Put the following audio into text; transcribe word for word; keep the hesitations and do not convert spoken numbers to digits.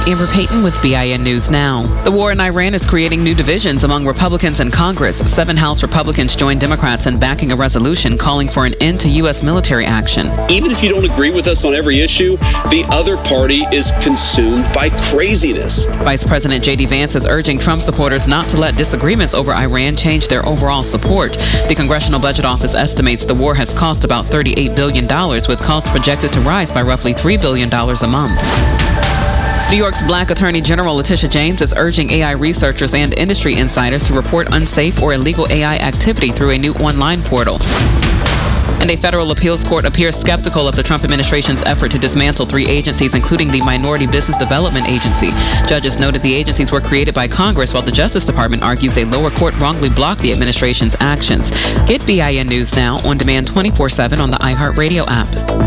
Amber Payton with B I N News Now. The war in Iran is creating new divisions among Republicans in Congress. Seven House Republicans joined Democrats in backing a resolution calling for an end to U S military action. Even if you don't agree with us on every issue, the other party is consumed by craziness. Vice President J D Vance is urging Trump supporters not to let disagreements over Iran change their overall support. The Congressional Budget Office estimates the war has cost about thirty-eight billion dollars, with costs projected to rise by roughly three billion dollars a month. New York's Black Attorney General Letitia James is urging A I researchers and industry insiders to report unsafe or illegal A I activity through a new online portal. And a federal appeals court appears skeptical of the Trump administration's effort to dismantle three agencies, including the Minority Business Development Agency. Judges noted the agencies were created by Congress, while the Justice Department argues a lower court wrongly blocked the administration's actions. Get B I N News Now on demand twenty-four seven on the iHeartRadio app.